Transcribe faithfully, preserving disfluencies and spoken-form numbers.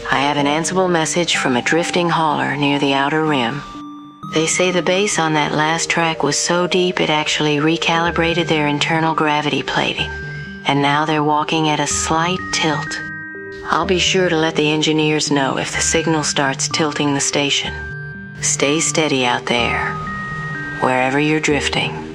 I have an Ansible message from a drifting hauler near the outer rim. They say the bass on that last track was so deep it actually recalibrated their internal gravity plating, and now they're walking at a slight tilt. I'll be sure to let the engineers know if the signal starts tilting the station. Stay steady out there, wherever you're drifting.